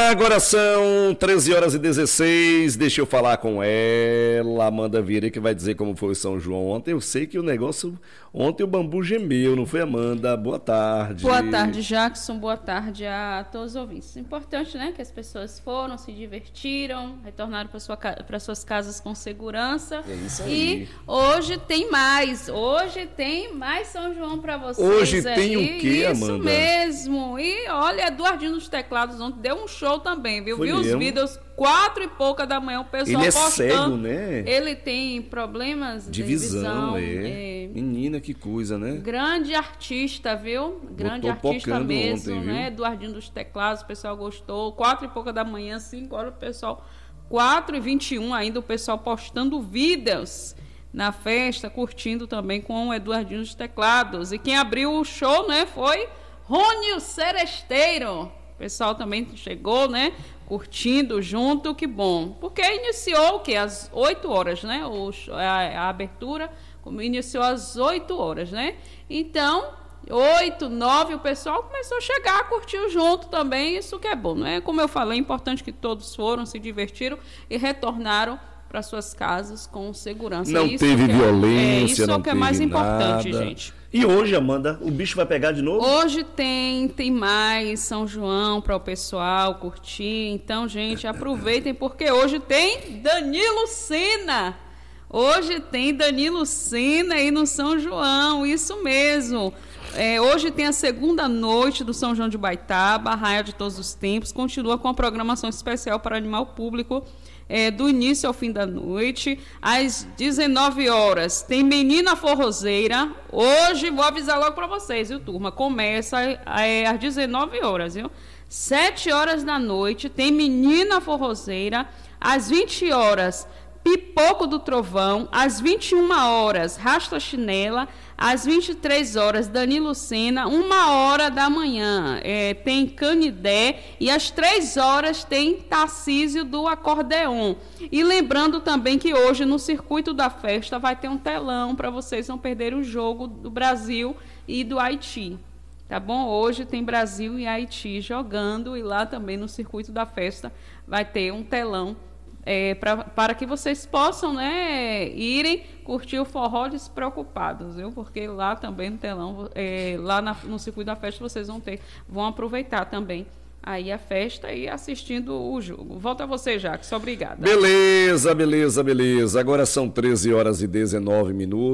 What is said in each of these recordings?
Agora são 13h16, deixa eu falar com ela, Amanda Vieira, que vai dizer como foi o São João ontem. Eu sei que o negócio, ontem o bambu gemeu, não foi, Amanda? Boa tarde. Boa tarde, Jackson, boa tarde a todos os ouvintes. Importante, né, que as pessoas foram, se divertiram, retornaram para suas casas com segurança. É isso aí. E hoje tem mais São João para vocês. Hoje tem o quê, Amanda? Isso mesmo, e olha, Eduardinho dos Teclados ontem deu um show também, viu? Viu os vídeos 4 e pouca da manhã, o pessoal ele postando. É cego, né? Ele tem problemas de visão. Menina, que coisa, né? Grande artista, viu? Grande artista mesmo, ontem, né? Eduardinho dos Teclados, o pessoal gostou. 4 e pouca da manhã, 5 horas, o pessoal... 4h21 ainda, o pessoal postando vídeos na festa, curtindo também com o Eduardinho dos Teclados. E quem abriu o show, né, foi Rony o Seresteiro. O pessoal também chegou, né, curtindo junto, que bom. Porque iniciou o quê? Às 8 horas, né? A abertura iniciou às 8 horas, né? Então, 8, 9, o pessoal começou a chegar, curtiu junto também, isso que é bom, né? Como eu falei, é importante que todos foram, se divertiram e retornaram para suas casas com segurança. Não teve violência, isso é o que é mais importante, nada. gente. E hoje, Amanda, o bicho vai pegar de novo? Hoje tem mais São João para o pessoal curtir. Então, gente, aproveitem, porque hoje tem Danilo Sena. Hoje tem Danilo Sena aí no São João, isso mesmo. Hoje tem a segunda noite do São João de Baitaba, a Raia de Todos os Tempos. Continua com a programação especial para animal público. Do início ao fim da noite, às 19 horas, tem Menina Forrozeira. Hoje, vou avisar logo para vocês, viu, turma? Começa às 19 horas, viu? 7 horas da noite, tem Menina Forrozeira. Às 20 horas, Pipoco do Trovão. Às 21 horas, Rasta Chinela. Às 23 horas, Danilo Sena. 1 hora da manhã tem Canidé. E às 3 horas tem Tarcísio do Acordeon. E lembrando também que hoje, no circuito da festa, vai ter um telão para vocês não perderem o jogo do Brasil e do Haiti. Tá bom? Hoje tem Brasil e Haiti jogando. E lá também, no circuito da festa, vai ter um telão para que vocês possam, né, irem curtir o forró despreocupados, viu? Porque lá também no telão, lá no circuito da festa, vocês vão aproveitar também aí a festa e assistindo o jogo. Volta a você, Jackson. Obrigada. Beleza. Agora são 13h19,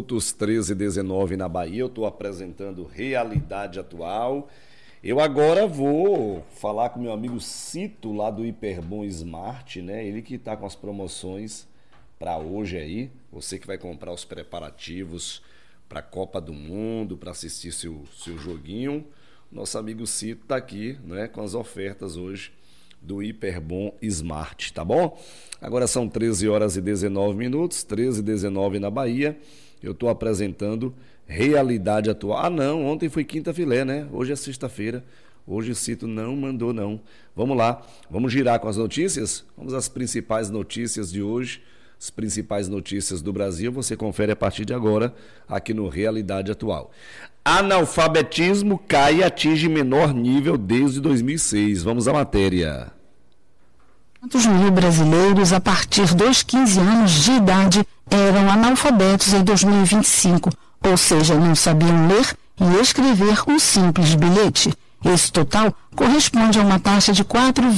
13h19 na Bahia. Eu estou apresentando Realidade Atual. Eu agora vou falar com meu amigo Cito, lá do Hiperbom Smart, né? Ele que está com as promoções para hoje aí. Você que vai comprar os preparativos para a Copa do Mundo, para assistir seu joguinho. Nosso amigo Cito está aqui, né, com as ofertas hoje do Hiperbom Smart, tá bom? Agora são 13h19, 13h19 na Bahia. Eu estou apresentando Realidade Atual. Ah, não, ontem foi quinta filé, né? Hoje é sexta-feira. Hoje o Cito não mandou, não. Vamos lá, vamos girar com as notícias? Vamos às principais notícias de hoje. As principais notícias do Brasil, você confere a partir de agora, aqui no Realidade Atual. Analfabetismo cai e atinge menor nível desde 2006. Vamos à matéria. Quantos mil brasileiros a partir dos 15 anos de idade eram analfabetos em 2025, ou seja, não sabiam ler e escrever um simples bilhete. Esse total corresponde a uma taxa de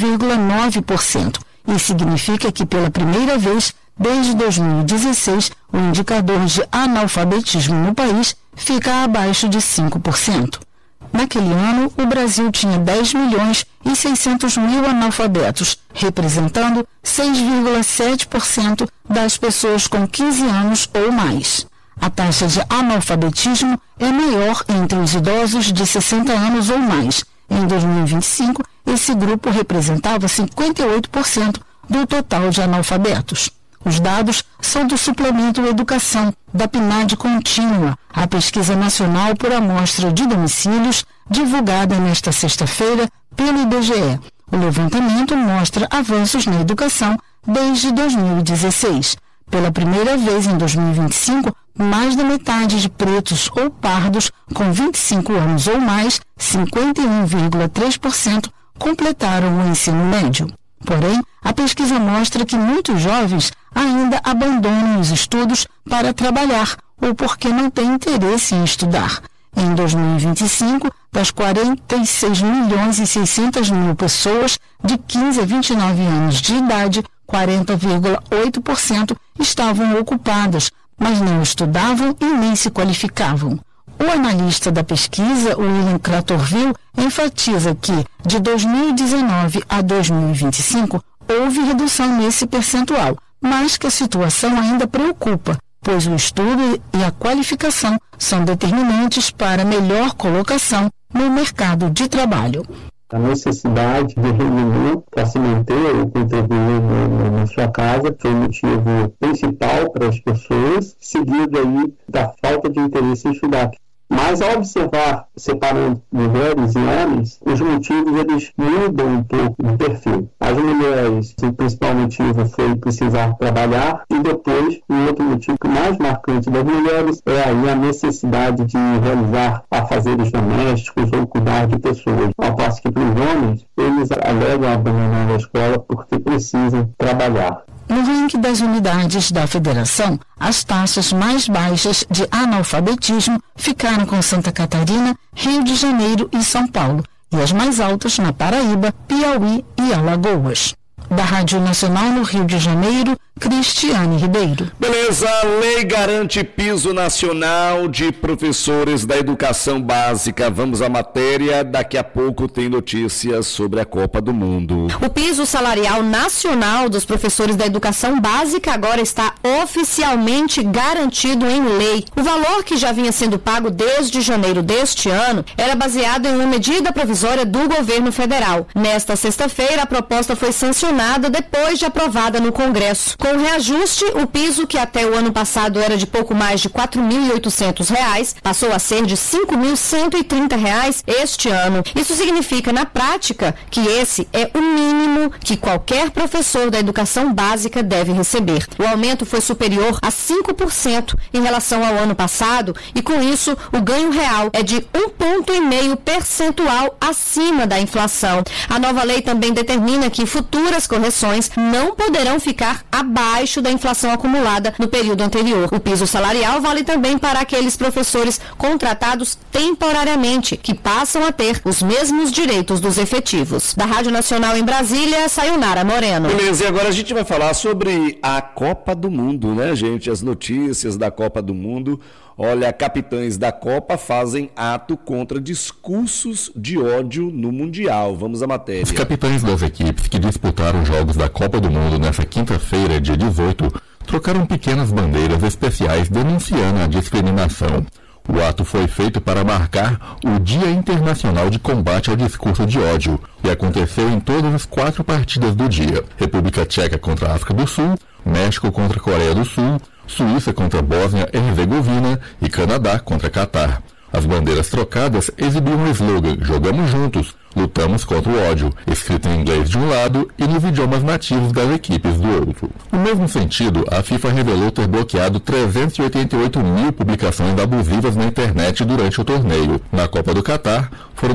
4,9% e significa que, pela primeira vez desde 2016, o indicador de analfabetismo no país fica abaixo de 5%. Naquele ano, o Brasil tinha 10.600.000 analfabetos, representando 6,7% das pessoas com 15 anos ou mais. A taxa de analfabetismo é maior entre os idosos de 60 anos ou mais. Em 2025, esse grupo representava 58% do total de analfabetos. Os dados são do Suplemento Educação, da PNAD Contínua, a pesquisa nacional por amostra de domicílios, divulgada nesta sexta-feira pelo IBGE. O levantamento mostra avanços na educação desde 2016. Pela primeira vez em 2025, mais da metade de pretos ou pardos com 25 anos ou mais, 51,3%, completaram o ensino médio. Porém, a pesquisa mostra que muitos jovens ainda abandonam os estudos para trabalhar ou porque não têm interesse em estudar. Em 2025, das 46 milhões e 600 mil pessoas de 15 a 29 anos de idade, 40,8% estavam ocupadas, mas não estudavam e nem se qualificavam. O analista da pesquisa, William Cratorville, enfatiza que, de 2019 a 2025, houve redução nesse percentual, mas que a situação ainda preocupa, pois o estudo e a qualificação são determinantes para melhor colocação no mercado de trabalho. A necessidade de rendimento para se manter ou contribuir na sua casa foi o motivo principal para as pessoas, seguido aí da falta de interesse em estudar. Mas ao observar, separando mulheres e homens, os motivos eles mudam um pouco de perfil. As mulheres, o principal motivo foi precisar trabalhar, e depois, o outro motivo mais marcante das mulheres é aí a necessidade de realizar afazeres domésticos ou cuidar de pessoas. Ao passo que para os homens, eles alegam abandonar a escola porque precisam trabalhar. No ranking das unidades da federação, as taxas mais baixas de analfabetismo ficaram com Santa Catarina, Rio de Janeiro e São Paulo, e as mais altas na Paraíba, Piauí e Alagoas. Da Rádio Nacional no Rio de Janeiro, Cristiane Ribeiro. Beleza, a lei garante piso nacional de professores da educação básica. Vamos à matéria, daqui a pouco tem notícias sobre a Copa do Mundo. O piso salarial nacional dos professores da educação básica agora está oficialmente garantido em lei. O valor que já vinha sendo pago desde janeiro deste ano era baseado em uma medida provisória do governo federal. Nesta sexta-feira, a proposta foi sancionada depois de aprovada no Congresso. Com o reajuste, o piso, que até o ano passado era de pouco mais de R$ 4.800, passou a ser de R$ 5.130 este ano. Isso significa, na prática, que esse é o mínimo que qualquer professor da educação básica deve receber. O aumento foi superior a 5% em relação ao ano passado e, com isso, o ganho real é de 1,5 ponto percentual acima da inflação. A nova lei também determina que futuras correções não poderão ficar abaixo da inflação acumulada no período anterior. O piso salarial vale também para aqueles professores contratados temporariamente, que passam a ter os mesmos direitos dos efetivos. Da Rádio Nacional em Brasília, Sayonara Moreno. Beleza, e agora a gente vai falar sobre a Copa do Mundo, né, gente? As notícias da Copa do Mundo. Olha, capitães da Copa fazem ato contra discursos de ódio no Mundial. Vamos à matéria. Os capitães das equipes que disputaram os Jogos da Copa do Mundo nesta quinta-feira, dia 18, trocaram pequenas bandeiras especiais denunciando a discriminação. O ato foi feito para marcar o Dia Internacional de Combate ao Discurso de Ódio e aconteceu em todas as 4 partidas do dia. República Tcheca contra a África do Sul, México contra a Coreia do Sul, Suíça contra a Bósnia e Herzegovina e Canadá contra Catar. As bandeiras trocadas exibiam o slogan "Jogamos juntos, lutamos contra o ódio", escrito em inglês de um lado e nos idiomas nativos das equipes do outro. No mesmo sentido, a FIFA revelou ter bloqueado 388 mil publicações abusivas na internet durante o torneio. Na Copa do Catar, foram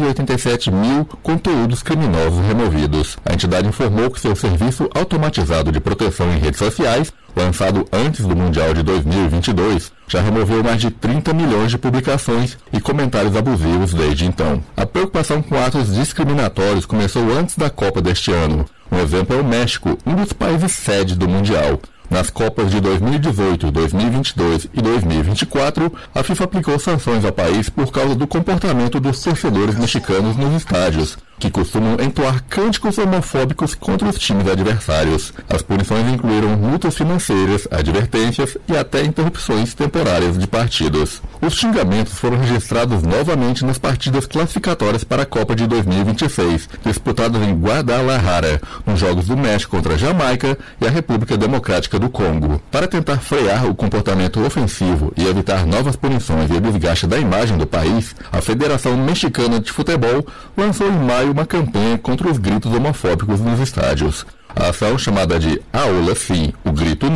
287 mil conteúdos criminosos removidos. A entidade informou que seu serviço automatizado de proteção em redes sociais, lançado antes do Mundial de 2022, já removeu mais de 30 milhões de publicações e comentários abusivos desde então. A preocupação com atos discriminatórios começou antes da Copa deste ano. Um exemplo é o México, um dos países sede do Mundial. Nas Copas de 2018, 2022 e 2024, a FIFA aplicou sanções ao país por causa do comportamento dos torcedores mexicanos nos estádios, que costumam entoar cânticos homofóbicos contra os times adversários. As punições incluíram multas financeiras, advertências e até interrupções temporárias de partidos. Os xingamentos foram registrados novamente nas partidas classificatórias para a Copa de 2026, disputadas em Guadalajara, nos Jogos do México contra a Jamaica e a República Democrática do Congo. Para tentar frear o comportamento ofensivo e evitar novas punições e desgaste da imagem do país, a Federação Mexicana de Futebol lançou em maio uma campanha contra os gritos homofóbicos nos estádios. A ação, chamada de "Aula Sim, o Grito Não",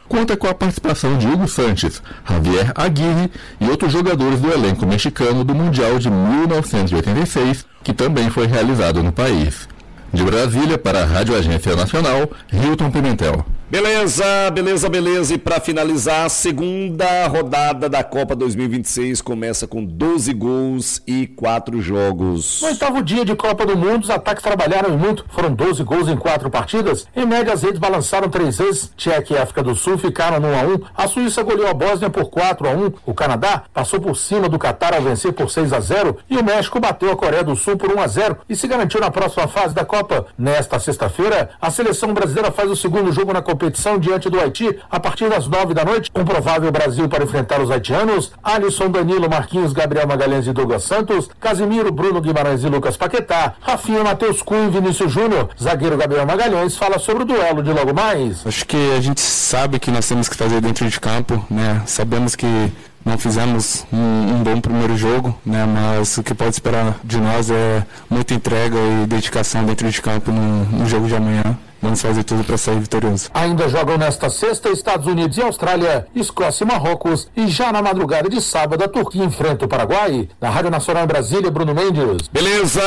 conta com a participação de Hugo Sanches, Javier Aguirre e outros jogadores do elenco mexicano do Mundial de 1986, que também foi realizado no país. De Brasília, para a Rádio Agência Nacional, Hilton Pimentel. Beleza. E para finalizar, a segunda rodada da Copa 2026 começa com 12 gols e 4 jogos. No 8º dia de Copa do Mundo, os ataques trabalharam muito. Foram 12 gols em 4 partidas. Em média, as redes balançaram 3 vezes. Tchequia e África do Sul ficaram no 1-1. A Suíça goleou a Bósnia por 4-1. O Canadá passou por cima do Catar ao vencer por 6-0. E o México bateu a Coreia do Sul por 1-0 e se garantiu na próxima fase da Copa. Nesta sexta-feira, a seleção brasileira faz o segundo jogo na competição diante do Haiti a partir das 9 da noite. Um provável Brasil para enfrentar os haitianos: Alisson, Danilo, Marquinhos, Gabriel Magalhães e Douglas Santos, Casimiro, Bruno Guimarães e Lucas Paquetá, Rafinha, Matheus Cunha e Vinícius Júnior. Zagueiro Gabriel Magalhães fala sobre o duelo de logo mais. Acho que a gente sabe que nós temos que fazer dentro de campo, né? Sabemos que não fizemos um bom primeiro jogo, né? Mas o que pode esperar de nós é muita entrega e dedicação dentro de campo no jogo de amanhã. Vamos fazer tudo para sair vitorioso. Ainda jogam nesta sexta Estados Unidos e Austrália, Escócia e Marrocos, e já na madrugada de sábado a Turquia enfrenta o Paraguai. Na Rádio Nacional em Brasília, Bruno Mendes. Beleza,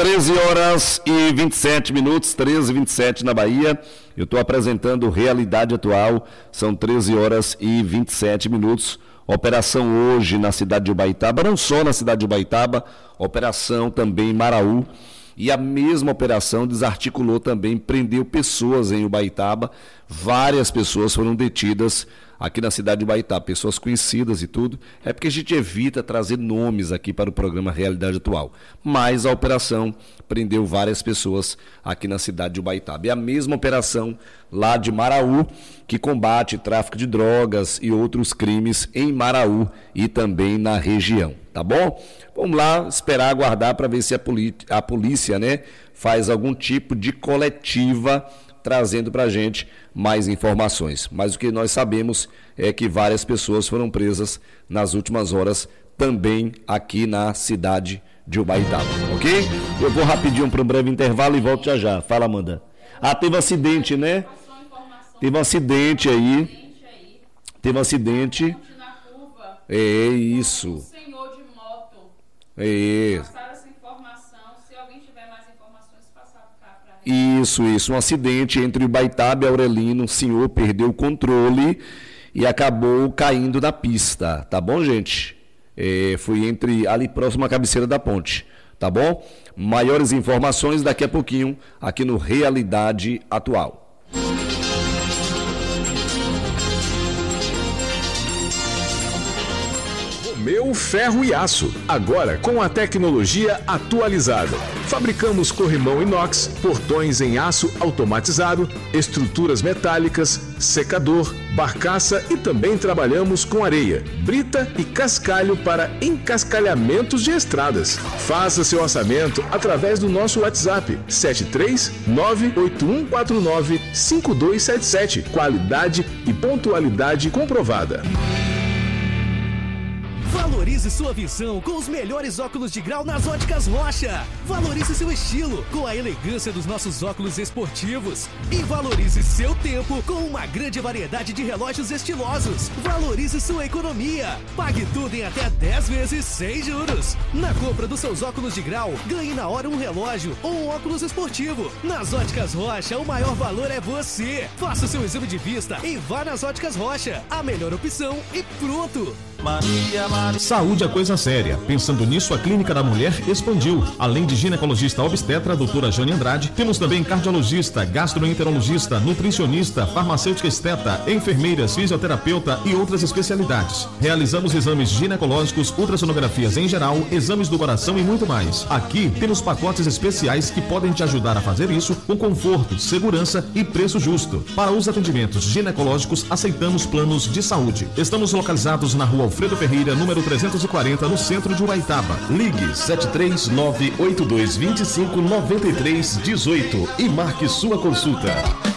13h27, 13h27 na Bahia. Eu estou apresentando Realidade Atual, são 13h27. Operação hoje na cidade de Ubaitaba, não só na cidade de Ubaitaba, operação também em Maraú. E a mesma operação desarticulou também, prendeu pessoas em Ubaitaba. Várias pessoas foram detidas aqui na cidade de Ubaitaba, pessoas conhecidas e tudo. É porque a gente evita trazer nomes aqui para o programa Realidade Atual. Mas a operação prendeu várias pessoas aqui na cidade de Ubaitaba. E a mesma operação lá de Maraú, que combate tráfico de drogas e outros crimes em Maraú e também na região. Tá bom? Vamos lá esperar, aguardar para ver se a polícia, né, faz algum tipo de coletiva trazendo para a gente mais informações. Mas o que nós sabemos é que várias pessoas foram presas nas últimas horas também aqui na cidade de Ubaitaba, ok? Eu vou rapidinho para um breve intervalo e volto já já. Fala, Amanda. Ah, teve um acidente, né? Teve um acidente aí. Teve um acidente. É isso. Senhor de moto. É. Passaram essa informação. Se alguém tiver mais informações, passar para cá. Isso. Um acidente entre Ubaitaba e Aurelino. O senhor perdeu o controle e acabou caindo na pista. Tá bom, gente? Foi ali próximo à cabeceira da ponte. Tá bom? Maiores informações daqui a pouquinho aqui no Realidade Atual. Meu Ferro e Aço, agora com a tecnologia atualizada. Fabricamos corrimão inox, portões em aço automatizado, estruturas metálicas, secador, barcaça e também trabalhamos com areia, brita e cascalho para encascalhamentos de estradas. Faça seu orçamento através do nosso WhatsApp 73981495277. Qualidade e pontualidade comprovada. Valorize sua visão com os melhores óculos de grau nas Óticas Rocha. Valorize seu estilo com a elegância dos nossos óculos esportivos. E valorize seu tempo com uma grande variedade de relógios estilosos. Valorize sua economia. Pague tudo em até 10 vezes sem juros. Na compra dos seus óculos de grau, ganhe na hora um relógio ou um óculos esportivo. Nas Óticas Rocha, o maior valor é você. Faça o seu exame de vista e vá nas Óticas Rocha. A melhor opção e pronto. Saúde é coisa séria. Pensando nisso, a Clínica da Mulher expandiu. Além de ginecologista obstetra, a doutora Jane Andrade, temos também cardiologista, gastroenterologista, nutricionista, farmacêutica esteta, enfermeiras, fisioterapeuta e outras especialidades. Realizamos exames ginecológicos, ultrassonografias em geral, exames do coração e muito mais. Aqui temos pacotes especiais que podem te ajudar a fazer isso com conforto, segurança e preço justo. Para os atendimentos ginecológicos, aceitamos planos de saúde. Estamos localizados na Rua Alfredo Ferreira, número 340, no centro de Ubaitaba. Ligue 73982259318 e marque sua consulta.